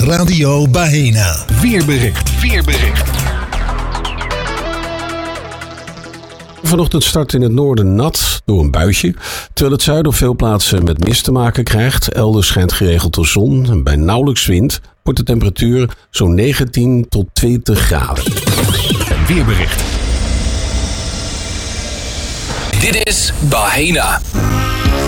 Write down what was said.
Radio Bahena. Weerbericht. Vanochtend start in het noorden nat door een buitje, terwijl het zuiden op veel plaatsen met mist te maken krijgt. Elders schijnt geregeld de zon en bij nauwelijks wind wordt de temperatuur zo'n 19 tot 20 graden. Weerbericht. Dit is Bahena.